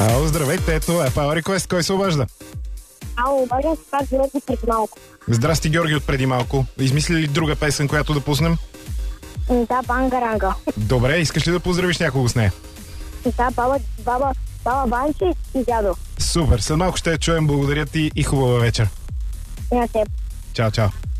Ало, здравейте, ето е Power Request. Кой се обажда? Ало, обаждам се пак Георги преди малко. Здрасти, Георги, от преди малко. Измисли ли друга песен, която да пуснем? Да, Бангаранга. Добре, искаш ли да поздравиш някого с нея? Да, баба Банчи и дядо. Супер, след малко ще я чуем. Благодаря ти и хубава вечер. И на теб. Чао, чао.